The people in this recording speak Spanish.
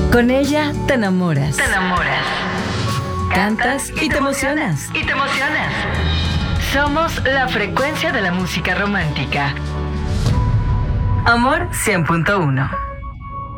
Con ella te enamoras. Te enamoras. Cantas y te emocionas. Y te emocionas. Somos la frecuencia de la música romántica. Amor 100.1.